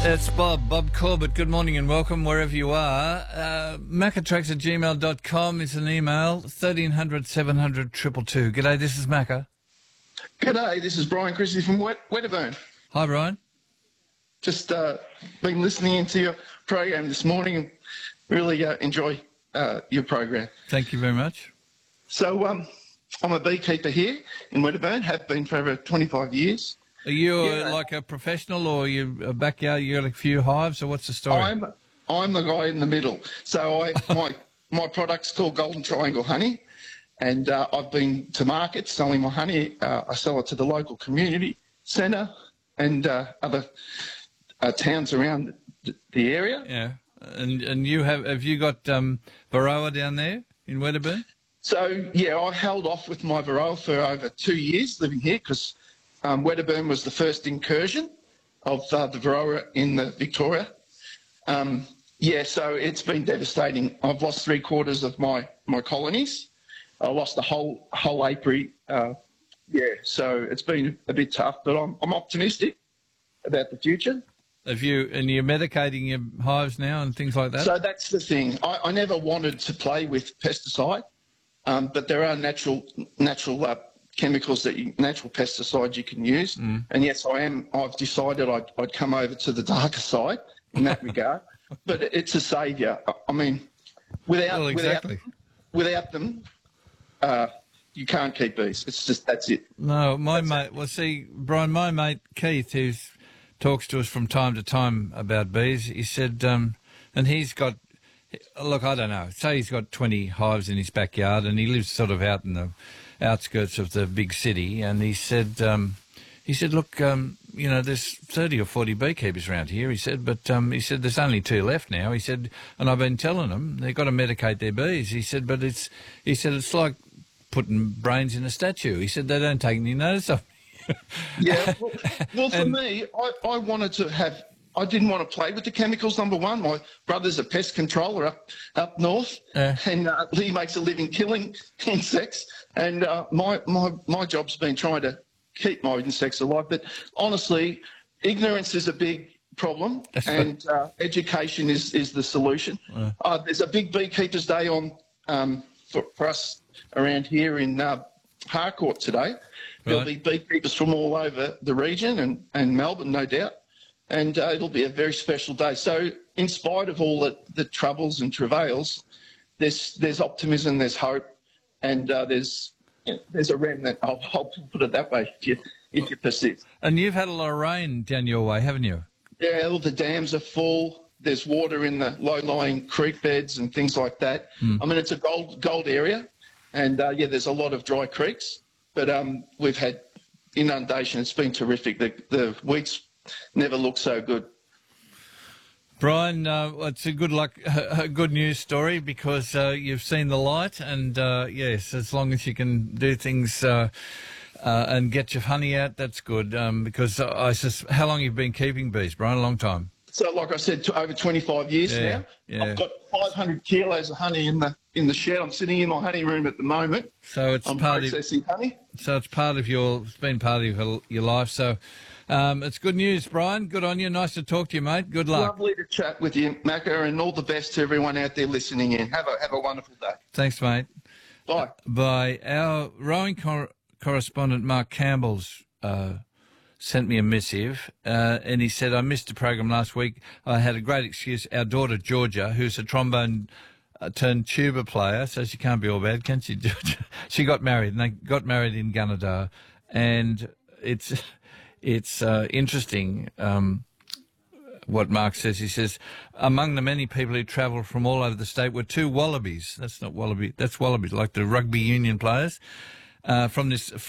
It's Bob Corbett. Good morning and welcome wherever you are. Maccatracks@gmail.com is an email, 1300 700 222. G'day, this is Macca. G'day, this is Brian Christie from Wedderburn. Hi, Brian. Just been listening into your program this morning and really enjoy your program. Thank you very much. So I'm a beekeeper here in Wedderburn, have been for over 25 years. Are you like a professional or you a backyard, you got a few hives, or what's the story? I'm the guy in the middle. So my product's called Golden Triangle Honey, and I've been to market selling my honey. I sell it to the local community centre and other towns around the area. Yeah, and you have you got Varroa down there in Wedderburn? So yeah, I held off with my Varroa for over 2 years living here because Wedderburn was the first incursion of the Varroa in the Victoria. So it's been devastating. I've lost 3/4 of my colonies. I lost the whole apiary. So it's been a bit tough, but I'm optimistic about the future. You're medicating your hives now and things like that? So that's the thing. I never wanted to play with pesticide, but there are natural chemicals natural pesticides you can use. And yes, I've decided I'd come over to the darker side in that regard. But it's a saviour. I mean, without them, you can't keep bees. It's just, that's it. No, Brian, my mate Keith, who talks to us from time to time about bees, he said, and he's got, look, I don't know, say he's got 20 hives in his backyard and he lives sort of out in the outskirts of the big city, and he said, look, there's 30 or 40 beekeepers around here, he said, but he said there's only 2 left now. He said, and I've been telling them they've got to medicate their bees. He said, but it's like putting brains in a statue. He said they don't take any notice of me. Yeah, well for me, I didn't want to play with the chemicals, number one. My brother's a pest controller up north, and he makes a living killing insects. And my job's been trying to keep my insects alive. But honestly, ignorance is a big problem, and education is the solution. There's a big Beekeepers Day on for us around here in Harcourt today. There'll be beekeepers from all over the region and Melbourne, no doubt. And it'll be a very special day. So in spite of all the troubles and travails, there's optimism, there's hope, and there's a remnant. I'll put it that way if you persist. And you've had a lot of rain down your way, haven't you? Yeah, all the dams are full. There's water in the low-lying creek beds and things like that. I mean, it's a gold area, and there's a lot of dry creeks. But we've had inundation. It's been terrific. The wheat's never looked so good. Brian, it's a good news story because you've seen the light, and yes, as long as you can do things and get your honey out, that's good. Because how long you've been keeping bees, Brian? A long time. So, like I said, over 25 years now. Yeah. I've got 500 kilos of honey in the shed. I'm sitting in my honey room at the moment. So I'm processing honey. So it's been part of your life. So. It's good news, Brian. Good on you. Nice to talk to you, mate. Good luck. Lovely to chat with you, Macca, and all the best to everyone out there listening in. Have a wonderful day. Thanks, mate. Bye. Bye. Our rowing correspondent, Mark Campbell's, sent me a missive, and he said, I missed the program last week. I had a great excuse. Our daughter, Georgia, who's a trombone turned tuba player, so she can't be all bad, can she, Georgia? She got married, and they got married in Gunnedah, and it's interesting what Mark says. He says, among the many people who travelled from all over the state were 2 wallabies. That's not wallaby. That's wallabies, like the rugby union players from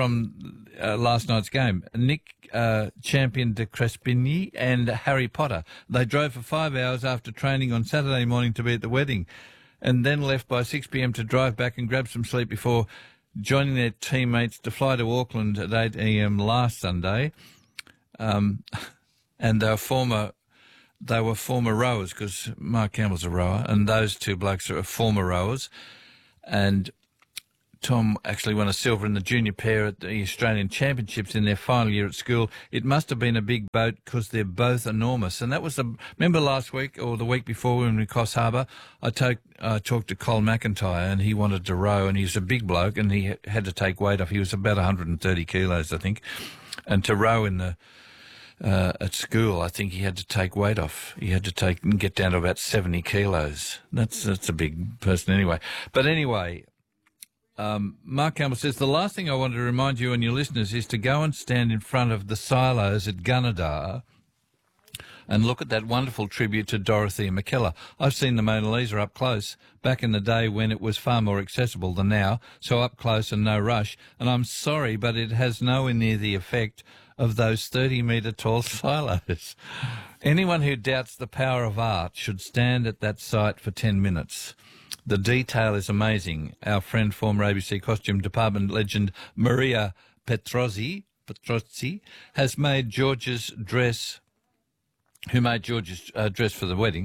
last night's game. Nick Champion de Crespigny and Harry Potter. They drove for 5 hours after training on Saturday morning to be at the wedding, and then left by 6 p.m. to drive back and grab some sleep before joining their teammates to fly to Auckland at 8 a.m. last Sunday. And they were former rowers, because Mark Campbell's a rower, and those 2 blokes are former rowers. And Tom actually won a silver in the junior pair at the Australian Championships in their final year at school. It must have been a big boat because they're both enormous. And that was remember last week or the week before when we were in Coffs Harbour, I talked to Cole McIntyre and he wanted to row, and he's a big bloke and he had to take weight off. He was about 130 kilos, I think. And to row in the at school, I think he had to take weight off. He had to get down to about 70 kilos. That's a big person anyway. But anyway, Mark Campbell says, the last thing I wanted to remind you and your listeners is to go and stand in front of the silos at Gunnedah and look at that wonderful tribute to Dorothea McKellar. I've seen the Mona Lisa up close back in the day when it was far more accessible than now, so up close and no rush. And I'm sorry, but it has nowhere near the effect of those 30-metre tall silos. Anyone who doubts the power of art should stand at that site for 10 minutes. The detail is amazing. Our friend, former ABC costume department legend Maria Petrozzi has made George's dress, for the wedding,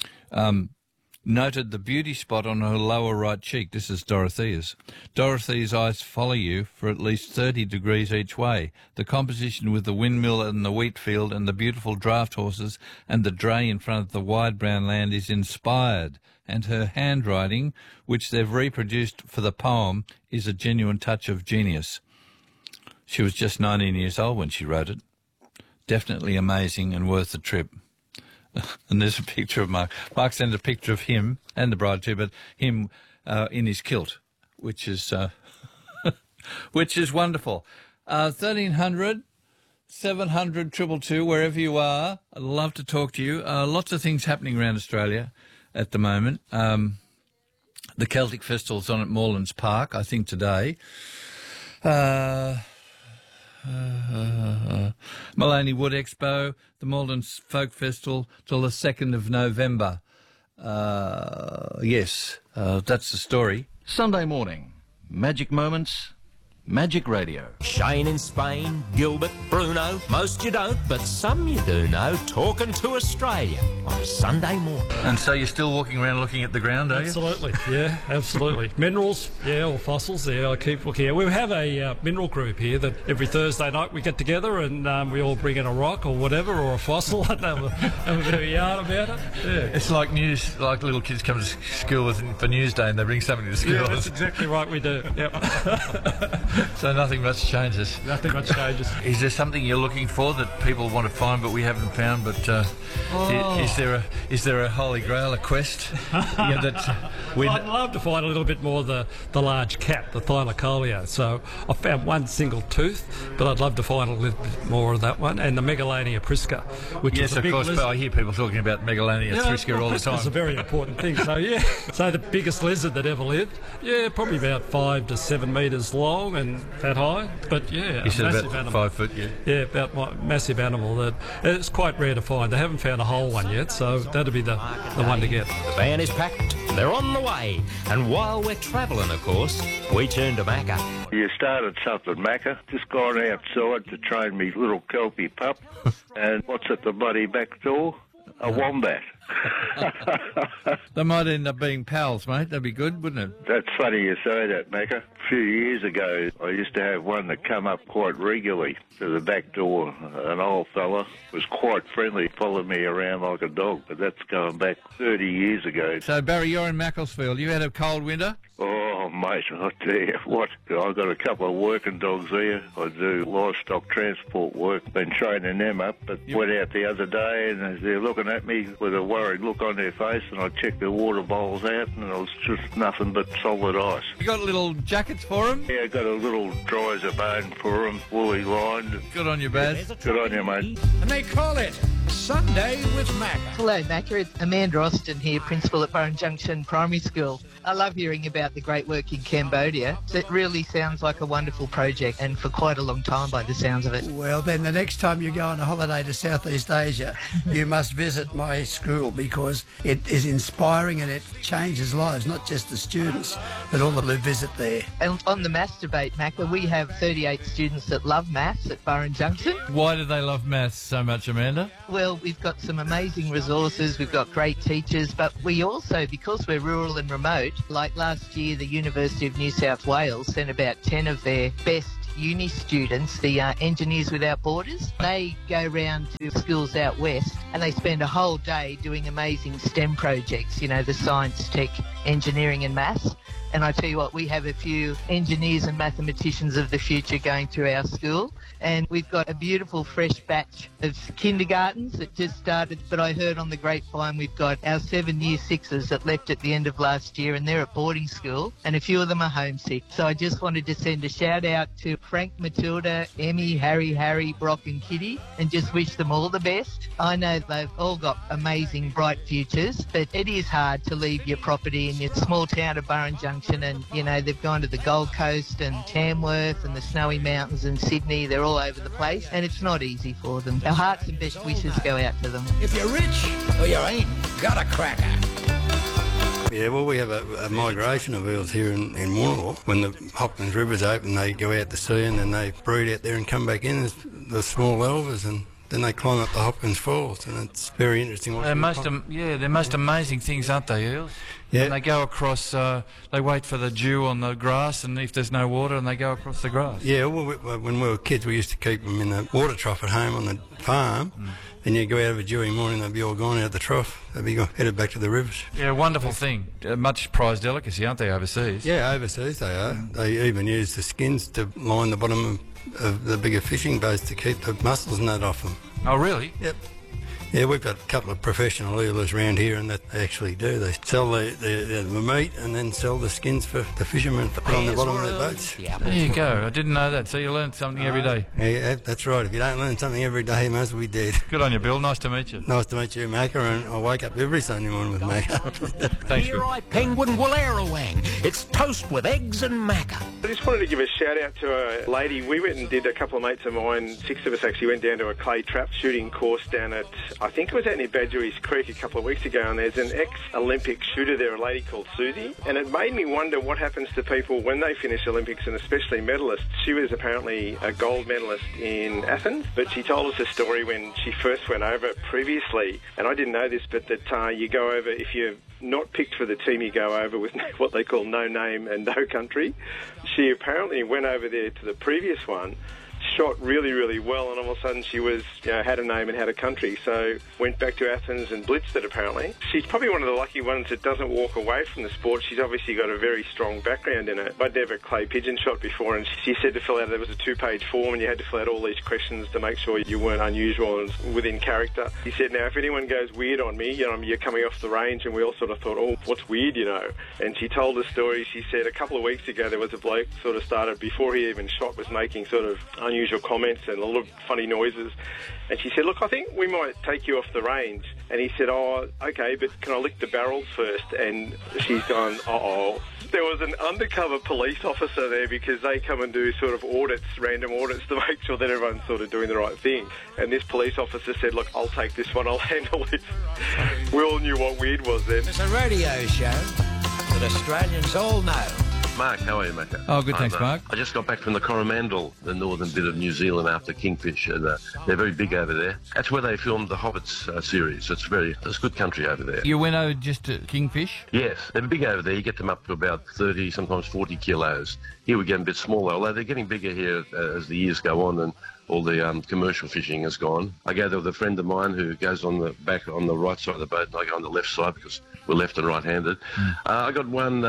noted the beauty spot on her lower right cheek. This is Dorothea's. Dorothea's eyes follow you for at least 30 degrees each way. The composition with the windmill and the wheat field and the beautiful draft horses and the dray in front of the wide brown land is inspired, and her handwriting, which they've reproduced for the poem, is a genuine touch of genius. She was just 19 years old when she wrote it. Definitely amazing and worth the trip. And there's a picture of Mark. Mark sent a picture of him and the bride too, but him in his kilt, which is wonderful. 1300 700 222, wherever you are. I'd love to talk to you. Lots of things happening around Australia at the moment. The Celtic Festival's on at Morelands Park, I think today. Mullaney Wood Expo, the Morelands Folk Festival till the 2nd of November. Yes, that's the story. Sunday morning, Magic Moments, Magic Radio. Shane in Spain, Gilbert, Bruno, most you don't, but some you do know, talking to Australia on a Sunday morning. And so you're still walking around looking at the ground, are you? Absolutely, yeah, absolutely. Minerals, yeah, or fossils, yeah, I keep looking at. We have a mineral group here that every Thursday night we get together and we all bring in a rock or whatever, or a fossil, and have a bit of a yarn about it. Yeah. It's like news, like little kids come to school for Newsday and they bring something to school. Yeah, that's exactly right, we do, yep. So nothing much changes. Nothing much changes. Is there something you're looking for that people want to find but we haven't found? But is there a holy grail, a quest? I'd love to find a little bit more the large cat, the Thylacoleo. So I found one single tooth, but I'd love to find a little bit more of that one. And the Megalania prisca, which is a big lizard. But I hear people talking about Megalania prisca all the time. It's a very important thing. So yeah, so the biggest lizard that ever lived. Yeah, probably about 5 to 7 metres long and that high. But yeah, you said massive about animal. 5 foot, yeah. Yeah, about my massive animal that it's quite rare to find. They haven't found a whole one yet, so that'd be the one to get. The van is packed, they're on the way, and while we're travelling, of course, we turn to Macca. You started something, Macca. Just gone outside to train me little kelpie pup, and what's at the bloody back door? A wombat. They might end up being pals, mate. That'd be good, wouldn't it? That's funny you say that, Macca. A few years ago, I used to have one that come up quite regularly to the back door. An old fella was quite friendly, followed me around like a dog, but that's going back 30 years ago. So, Barry, you're in Macclesfield. You had a cold winter? Oh, mate, I tell you what, I've got a couple of working dogs there. I do livestock transport work, been training them up, but went out the other day and they're looking at me with a worried look on their face, and I checked their water bowls out and it was just nothing but solid ice. You got little jackets for them? Yeah, got a little dry as a bone for them, woolly lined. Good on you, Baz. Good on you, mate. And they call it Sunday with Macca. Hello, Macca. It's Amanda Austin here, principal at Burren Junction Primary School. I love hearing about the great work in Cambodia. It really sounds like a wonderful project, and for quite a long time by the sounds of it. Well, then the next time you go on a holiday to Southeast Asia, you must visit my school, because it is inspiring and it changes lives, not just the students, but all that visit there. And on the maths debate, Macca, we have 38 students that love maths at Burren Junction. Why do they love maths so much, Amanda? Well, we've got some amazing resources, we've got great teachers, but we also, because we're rural and remote, like last year the University of New South Wales sent about 10 of their best uni students, the Engineers Without Borders. They go round to schools out west and they spend a whole day doing amazing STEM projects, you know, the science, tech, engineering and maths. And I tell you what, we have a few engineers and mathematicians of the future going through our school. And we've got a beautiful fresh batch of kindergartens that just started. But I heard on the grapevine we've got our 7 year sixes that left at the end of last year, and they're at boarding school, and a few of them are homesick. So I just wanted to send a shout out to Frank, Matilda, Emmy, Harry, Brock and Kitty, and just wish them all the best. I know they've all got amazing, bright futures, but it is hard to leave your property in your small town of Burrunjung. And, you know, they've gone to the Gold Coast and Tamworth and the Snowy Mountains and Sydney. They're all over the place, and it's not easy for them. Our hearts and best wishes go out to them. If you're rich or you ain't got a cracker. Yeah, well, we have a migration of eels here in Warrnambool. When the Hopkins River's open, they go out to sea and then they breed out there and come back in as the small elvers, and then they climb up the Hopkins Falls, and it's very interesting. They're most amazing things, aren't they, eels? Yeah. And they go across, they wait for the dew on the grass, and if there's no water, and they go across the grass. Yeah, well, when we were kids, we used to keep them in the water trough at home on the farm. Then you go out of a dewy morning, they'd be all gone out the trough. They'd be headed back to the rivers. Yeah, wonderful thing. Much prized delicacy, aren't they, overseas? Yeah, overseas they are. They even use the skins to line the bottom of the bigger fishing boats to keep the mussels and that off them. Oh, really? Yep. Yeah, we've got a couple of professional eelers around here, and that they actually do. They sell the meat and then sell the skins for the fishermen to put on the bottom of their boats. There you go. I didn't know that. So you learn something every day. Yeah, that's right. If you don't learn something every day, you must be dead. Good on you, Bill. Nice to meet you. Nice to meet you, Macca, and I wake up every Sunday morning with Macca. Thanks, Here I penguin Wallerawang. It's toast with eggs and macca. I just wanted to give a shout out to a lady. We went and did, a couple of mates of mine, 6 of us actually went down to a clay trap shooting course down at, I think it was out near Badgerys Creek a couple of weeks ago, and there's an ex-Olympic shooter there, a lady called Susie, and it made me wonder what happens to people when they finish Olympics, and especially medalists. She was apparently a gold medalist in Athens, but she told us a story when she first went over previously, and I didn't know this, but that you go over, if you're not picked for the team, you go over with what they call no name and no country. She apparently went over there to the previous one, shot really, really well, and all of a sudden she was, had a name and had a country, so went back to Athens and blitzed it apparently. She's probably one of the lucky ones that doesn't walk away from the sport. She's obviously got a very strong background in it. I'd never clay pigeon shot before, and she said to fill out, there was a 2-page form and you had to fill out all these questions to make sure you weren't unusual and within character. She said, now if anyone goes weird on me, you're coming off the range, and we all sort of thought, oh, what's weird, And she told a story. She said a couple of weeks ago there was a bloke sort of started, before he even shot, was making sort of unusual comments and a lot of funny noises, and she said, look, I think we might take you off the range. And he said, oh, okay, but can I lick the barrels first? And she's gone, uh-oh. There was an undercover police officer there because they come and do sort of audits, random audits, to make sure that everyone's sort of doing the right thing. And this police officer said, look, I'll take this one, I'll handle it. We all knew what weird was then. It's a radio show that Australians all know. Mark, how are you, Macca? Oh, good, thanks, Mark. I just got back from the Coromandel, the northern bit of New Zealand, after Kingfish, and they're very big over there. That's where they filmed the Hobbits series. It's a good country over there. You went over just to Kingfish? Yes, they're big over there. You get them up to about 30, sometimes 40 kilos. Here we get them a bit smaller, although they're getting bigger here as the years go on, and all the commercial fishing has gone. I go there with a friend of mine who goes on the back on the right side of the boat, and I go on the left side because we're left and right-handed. I got one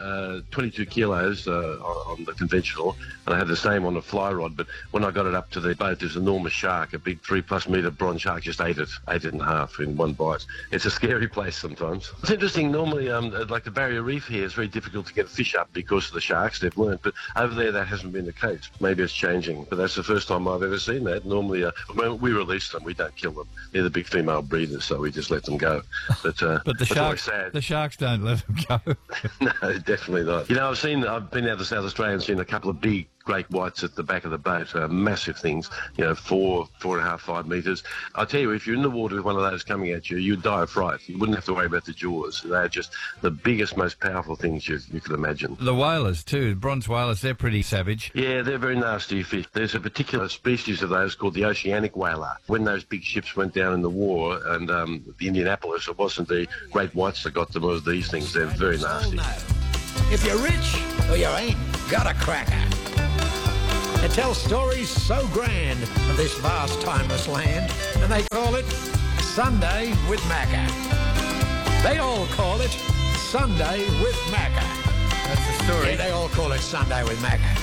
22 kilos on the conventional, and I had the same on the fly rod, but when I got it up to the boat, there's an enormous shark, a big 3+ metre bronze shark, just ate it in half in one bite. It's a scary place sometimes. It's interesting, normally, like the Barrier Reef here, it's very difficult to get fish up because of the sharks, they've learnt, but over there that hasn't been the case. Maybe it's changing, but that's the first time I've ever seen that. Normally, when we release them, we don't kill them. They're the big female breeders, so we just let them go. But the sharks don't let them go. No, definitely not. I've been out to South Australia and seen a couple of big great whites at the back of the boat, massive things, 4.5, 5 metres. I tell you, if you're in the water with one of those coming at you, you'd die of fright. You wouldn't have to worry about the jaws. They're just the biggest, most powerful things you could imagine. The whalers too, bronze whalers, they're pretty savage. Yeah, they're very nasty fish. There's a particular species of those called the oceanic whaler. When those big ships went down in the war, and the Indianapolis, it wasn't the great whites that got them, it was these things. They're very nasty. If you're rich or you ain't got a cracker. It tells stories so grand of this vast, timeless land, and they call it Sunday with Macca. They all call it Sunday with Macca. That's the story. Yeah, they all call it Sunday with Macca.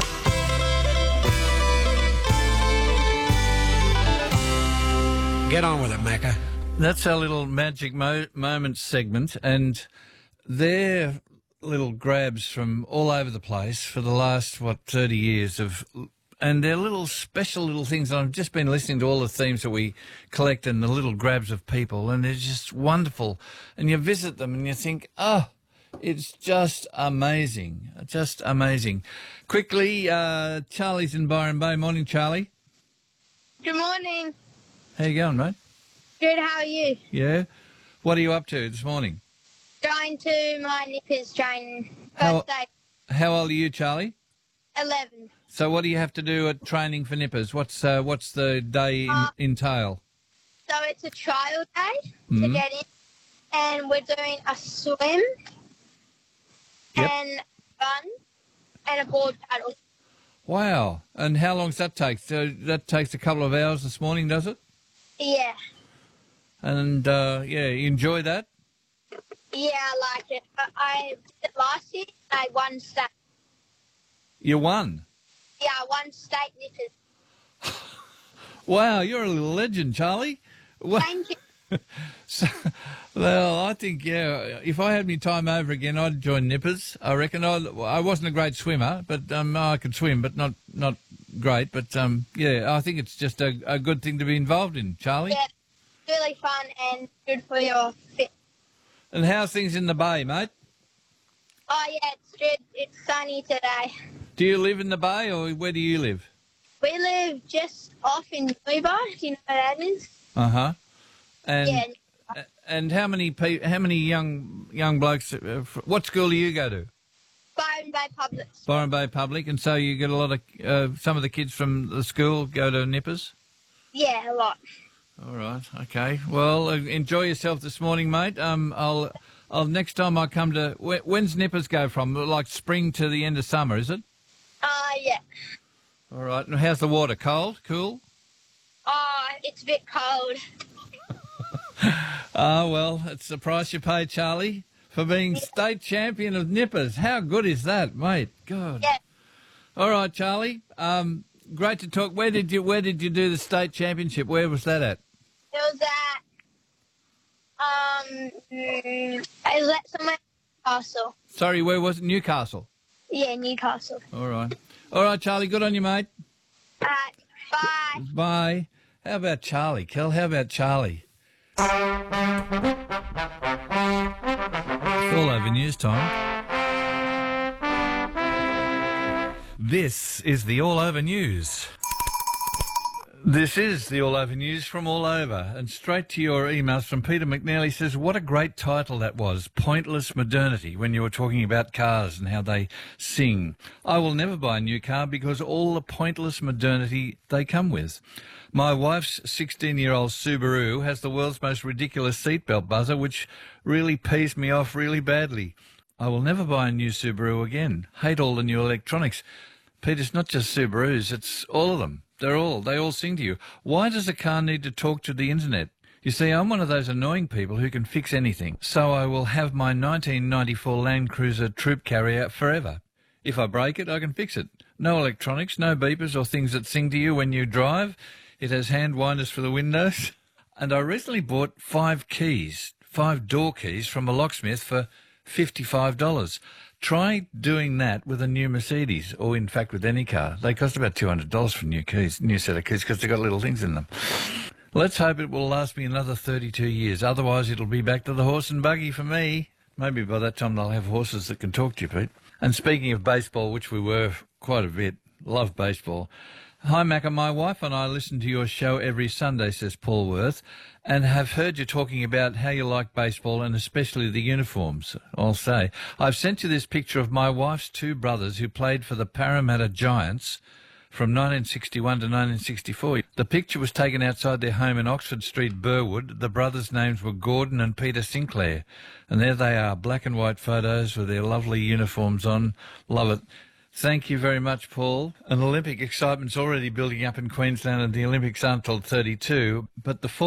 Get on with it, Macca. That's our little magic moments segment, and they're little grabs from all over the place for the last, 30 years and they're little special little things. And I've just been listening to all the themes that we collect and the little grabs of people, and they're just wonderful. And you visit them and you think, oh, it's just amazing, just amazing. Quickly, Charlie's in Byron Bay. Morning, Charlie. Good morning. How you going, mate? Good, how are you? Yeah. What are you up to this morning? Going to my nippers training. First day. How old are you, Charlie? 11. So what do you have to do at training for nippers? What's the day entail? So it's a trial day to get in, and we're doing a swim and run and a board paddle. Wow. And how long does that take? So that takes a couple of hours this morning, does it? Yeah. And, you enjoy that? Yeah, I like it. I did it last year and I won state. You won? Yeah, I won state nippers. Wow, you're a little legend, Charlie. Thank you. Well, I think, if I had me time over again, I'd join nippers. I reckon I wasn't a great swimmer, but I could swim, but not great. But, I think it's just a good thing to be involved in, Charlie. Yeah, really fun and good for your fit. And how's things in the bay, mate? Oh, yeah, it's good. It's sunny today. Do you live in the bay, or where do you live? We live just off in Newbar, if you know where that is. Uh-huh. And, yeah. And how many young blokes, what school do you go to? Byron Bay Public. Byron Bay Public. And so you get a lot of, some of the kids from the school go to nippers? Yeah, a lot. All right, okay. Well, enjoy yourself this morning, mate. I'll next time I come to... When's nippers go from? Like spring to the end of summer, is it? Yeah. All right. And how's the water? Cold? Cool? It's a bit cold. Well, it's the price you pay, Charlie, for being state champion of nippers. How good is that, mate? God. Yeah. All right, Charlie. Great to talk. Where did you do the state championship? Where was that at? It was at somewhere in Newcastle. Sorry, where was it? Newcastle? Yeah, Newcastle. All right, Charlie. Good on you, mate. All right. Bye. Bye. How about Charlie, Kel? How about Charlie? All over news time. This is the All Over News. This is the All Over News from all over. And straight to your emails from Peter McNeely says, what a great title that was, Pointless Modernity, when you were talking about cars and how they sing. I will never buy a new car because all the pointless modernity they come with. My wife's 16-year-old Subaru has the world's most ridiculous seatbelt buzzer, which really pees me off really badly. I will never buy a new Subaru again. Hate all the new electronics. Pete, it's not just Subarus, it's all of them. They all sing to you. Why does a car need to talk to the internet? You see, I'm one of those annoying people who can fix anything. So I will have my 1994 Land Cruiser Troop Carrier forever. If I break it, I can fix it. No electronics, no beepers or things that sing to you when you drive. It has hand winders for the windows. And I recently bought 5 door keys from a locksmith for $55. Try doing that with a new Mercedes, or in fact with any car. They cost about $200 for new set of keys, because they've got little things in them. Let's hope it will last me another 32 years. Otherwise, it'll be back to the horse and buggy for me. Maybe by that time they'll have horses that can talk to you, Pete. And speaking of baseball, which we were quite a bit, Love baseball. Hi, Macca. My wife and I listen to your show every Sunday, says Paul Worth, and have heard you talking about how you like baseball and especially the uniforms, I'll say. I've sent you this picture of my wife's two brothers who played for the Parramatta Giants from 1961 to 1964. The picture was taken outside their home in Oxford Street, Burwood. The brothers' names were Gordon and Peter Sinclair. And there they are, black and white photos with their lovely uniforms on. Love it. Thank you very much, Paul. An Olympic excitement's already building up in Queensland, and the Olympics aren't till 32, but the